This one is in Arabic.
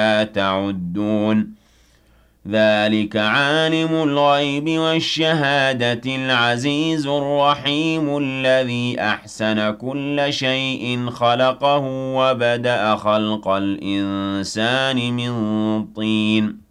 لا تعدون ذلك عالم الغيب والشهادة العزيز الرحيم الذي أحسن كل شيء خلقه وبدأ خلق الإنسان من طين